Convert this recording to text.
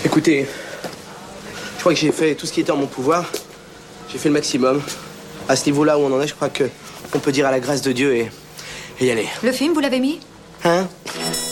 Écoutez, je crois que j'ai fait tout ce qui était en mon pouvoir. J'ai fait le maximum. À ce niveau-là où on en est, je crois qu'on peut dire à la grâce de Dieu et y aller. Le film, vous l'avez mis? Hein?